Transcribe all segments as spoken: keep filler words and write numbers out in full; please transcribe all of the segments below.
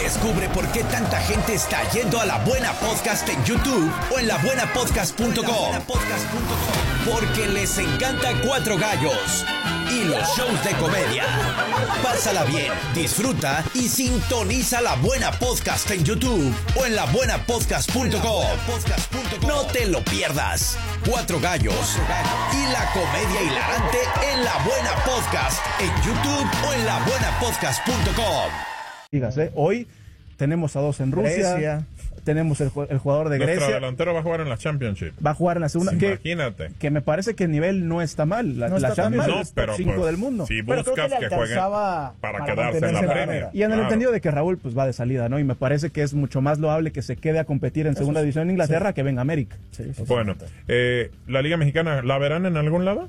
Descubre por qué tanta gente está yendo a La Buena Podcast en YouTube o en la buena podcast punto com. Porque les encanta Cuatro Gallos y los shows de comedia. Pásala bien, disfruta y sintoniza La Buena Podcast en YouTube o en la buena podcast punto com. No te lo pierdas. Cuatro Gallos y la comedia hilarante en La Buena Podcast en YouTube o en la buena podcast punto com. Fíjate, hoy tenemos a dos en Rusia, Grecia. Tenemos el, el jugador de Nuestro Grecia. delantero va a jugar en la Championship. Va a jugar en la segunda. Que, Imagínate. Que me parece que el nivel no está mal. La, no la está Champions no, es pero top cinco pues, del mundo. Si pero buscas creo que, que, le jueguen para, para quedarse en la Premier. Y en claro. el entendido de que Raúl pues va de salida, ¿no? Y me parece que es mucho más loable que se quede a competir en Eso segunda es, división en Inglaterra sí. que venga a América. Sí, sí, Bueno, eh, ¿la Liga Mexicana la verán en algún lado?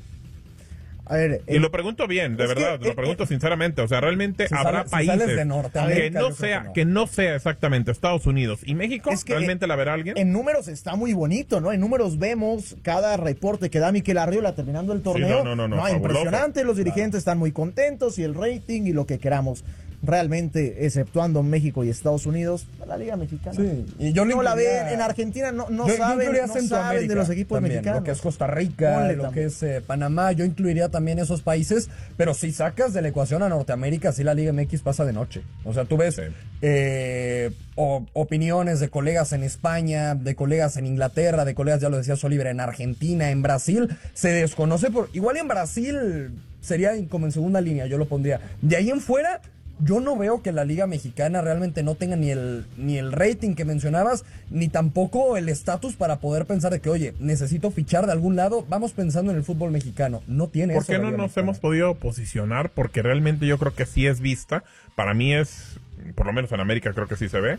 A ver, y eh, lo pregunto bien, de verdad, que, lo pregunto eh, sinceramente, o sea, realmente si habrá sale, países si sales de Norteamérica, que no yo sea creo que, que no. no sea exactamente Estados Unidos y México, Es que ¿realmente en, la verá alguien? En números está muy bonito, ¿no? En números vemos cada reporte que da Mikel Arriola terminando el torneo. Sí, no, no, no, no, impresionante, los dirigentes claro. están muy contentos y el rating y lo que queramos. Realmente, exceptuando México y Estados Unidos, la Liga Mexicana. Sí, y yo no la ven, en Argentina no, no yo, saben, yo no saben de los equipos también, mexicanos. Lo que es Costa Rica, Ponle lo también. que es eh, Panamá, yo incluiría también esos países, pero si sacas de la ecuación a Norteamérica, sí la Liga M X pasa de noche. O sea, tú ves sí. eh, o, opiniones de colegas en España, de colegas en Inglaterra, de colegas, ya lo decía Oliver, en Argentina, en Brasil, se desconoce por... Igual en Brasil sería como en segunda línea, yo lo pondría. De ahí en fuera... Yo no veo que la Liga Mexicana realmente no tenga ni el ni el rating que mencionabas, ni tampoco el estatus para poder pensar de que, oye, necesito fichar de algún lado, vamos pensando en el fútbol mexicano. No tiene ¿Por eso. qué no nos mexicana. hemos podido posicionar? Porque realmente yo creo que sí es vista. Para mí es, por lo menos en América creo que sí se ve.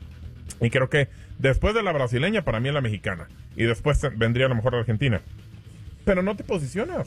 Y creo que después de la brasileña, para mí es la mexicana. Y después vendría a lo mejor la argentina. Pero no te posicionas.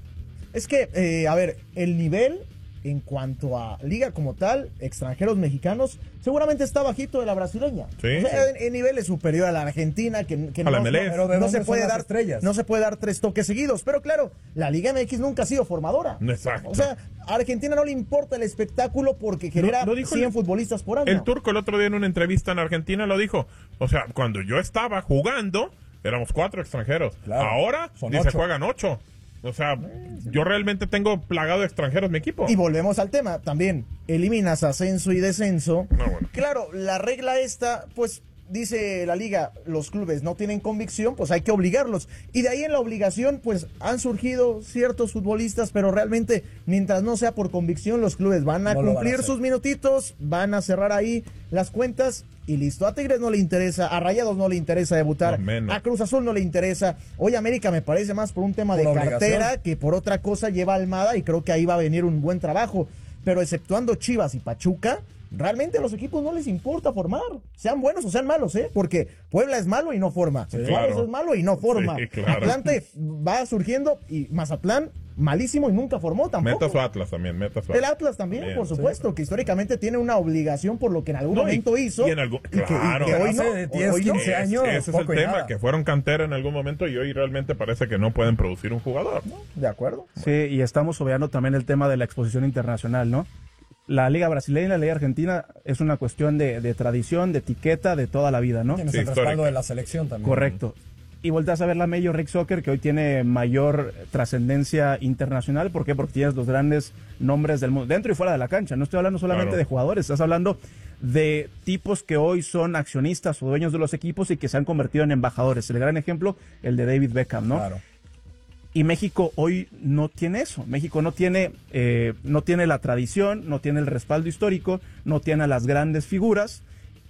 Es que, eh, a ver, el nivel... En cuanto a liga como tal, extranjeros mexicanos, seguramente está bajito de la brasileña. Sí, o sea, sí. en, en nivel es superior a la Argentina, que, que a no, la no, pero no, no se puede dar estrellas. No se puede dar tres toques seguidos. Pero claro, la Liga M X nunca ha sido formadora. Exacto. O sea, a Argentina no le importa el espectáculo porque genera no, cien el, futbolistas por año. El turco el otro día en una entrevista en Argentina lo dijo. O sea, cuando yo estaba jugando, éramos cuatro extranjeros. Claro, Ahora dice juegan ocho. O sea, yo realmente tengo plagado de extranjeros mi equipo. Y volvemos al tema, también eliminas ascenso y descenso. No, bueno. Claro, la regla esta, pues dice la liga, los clubes no tienen convicción, pues hay que obligarlos. Y de ahí en la obligación, pues han surgido ciertos futbolistas, pero realmente, mientras no sea por convicción, los clubes van a no cumplir van a sus minutitos, van a cerrar ahí las cuentas y listo. A Tigres no le interesa, a Rayados no le interesa debutar, no, a Cruz Azul no le interesa. Hoy América me parece más por un tema por de cartera que por otra cosa lleva Almada y creo que ahí va a venir un buen trabajo. Pero exceptuando Chivas y Pachuca, realmente a los equipos no les importa formar, sean buenos o sean malos, ¿eh? Porque Puebla es malo y no forma, sí, Juárez claro. es malo y no forma, sí, claro. Atlante va surgiendo y Mazatlán malísimo y nunca formó tampoco. Meta su Atlas también, meta su Atlas. El Atlas también, también por supuesto, sí. que históricamente tiene una obligación por lo que en algún no, momento y, hizo. Y en algo, claro. Y que, y que hoy no, hace diez, hoy quince no. años. Es, ese es el tema, nada. que fueron cantera en algún momento y hoy realmente parece que no pueden producir un jugador, ¿no? De acuerdo. Sí, y estamos obviando también el tema de la exposición internacional, ¿no? La Liga Brasileña y la Liga Argentina es una cuestión de, de tradición, de etiqueta, de toda la vida, ¿no? Tienes sí, el respaldo de la selección también. Correcto. Y volteas a ver la Major League Soccer, que hoy tiene mayor trascendencia internacional. ¿Por qué? Porque tienes los grandes nombres del mundo, dentro y fuera de la cancha. No estoy hablando solamente claro. de jugadores, estás hablando de tipos que hoy son accionistas o dueños de los equipos y que se han convertido en embajadores. El gran ejemplo, el de David Beckham, ¿no? Claro. Y México hoy no tiene eso. México no tiene, eh, no tiene la tradición, no tiene el respaldo histórico, no tiene a las grandes figuras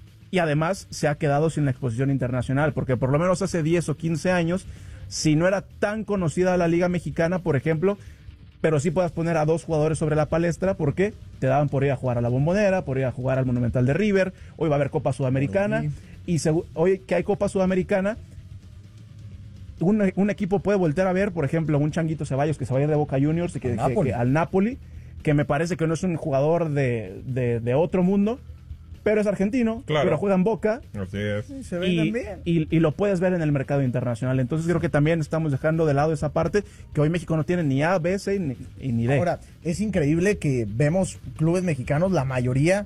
y además se ha quedado sin la exposición internacional, porque por lo menos hace diez o quince años, si no era tan conocida la Liga Mexicana, por ejemplo, pero sí puedas poner a dos jugadores sobre la palestra porque te daban por ir a jugar a la Bombonera, por ir a jugar al Monumental de River, hoy va a haber Copa Sudamericana, sí. y se, hoy que hay Copa Sudamericana, Un, un equipo puede voltear a ver, por ejemplo, un Changuito Ceballos que se va a ir de Boca Juniors y que, que, que al Napoli, que me parece que no es un jugador de, de, de otro mundo, pero es argentino, claro. pero juega en Boca. Así es. Y, se y, bien. Y, y lo puedes ver en el mercado internacional. Entonces creo que también estamos dejando de lado esa parte que hoy México no tiene ni A, B, C ni, ni D. Ahora, es increíble que vemos clubes mexicanos, la mayoría